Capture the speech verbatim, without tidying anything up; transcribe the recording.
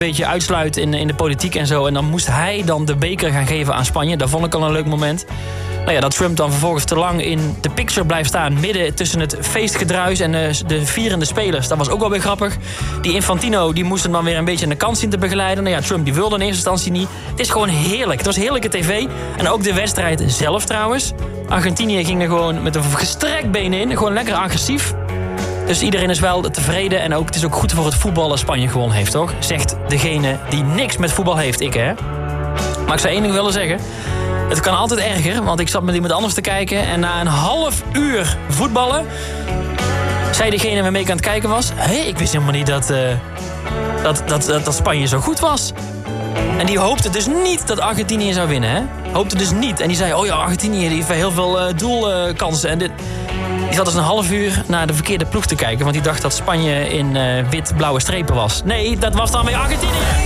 beetje uitsluit in, in de politiek en zo. En dan moest hij dan de beker gaan geven aan Spanje. Dat vond ik al een leuk moment. Nou ja, dat Trump dan vervolgens te lang in de picture blijft staan, midden tussen het feestgedruis en de, de vierende spelers. Dat was ook wel weer grappig. Die Infantino die moest hem dan weer een beetje aan de kant zien te begeleiden. Nou ja, Trump die wilde in eerste instantie niet. Het is gewoon heerlijk. Het was heerlijke tv. En ook de wedstrijd zelf trouwens. Argentinië ging er gewoon met een gestrekt been in. Gewoon lekker agressief. Dus iedereen is wel tevreden. En ook, het is ook goed voor het voetbal dat Spanje gewonnen heeft, toch? Zegt degene die niks met voetbal heeft. Ik, hè? Maar ik zou één ding willen zeggen. Het kan altijd erger, want ik zat met iemand anders te kijken. En na een half uur voetballen zei degene waarmee ik aan het kijken was: hé, hey, ik wist helemaal niet dat, uh, dat, dat, dat, dat Spanje zo goed was. En die hoopte dus niet dat Argentinië zou winnen, hè? Hoopte dus niet. En die zei: oh ja, Argentinië die heeft heel veel uh, doelkansen. Uh, en dit... Die zat dus een half uur naar de verkeerde ploeg te kijken, want die dacht dat Spanje in uh, wit-blauwe strepen was. Nee, dat was dan weer Argentinië.